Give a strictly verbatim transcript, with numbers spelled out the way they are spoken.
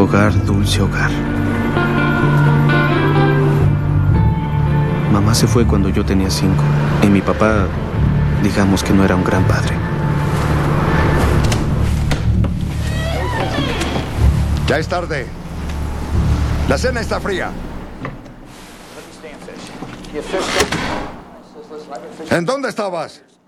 hogar, dulce hogar. Mamá se fue cuando yo tenía cinco. Y mi papá, digamos que no era un gran padre. Ya es tarde. La cena está fría. ¿En dónde estabas?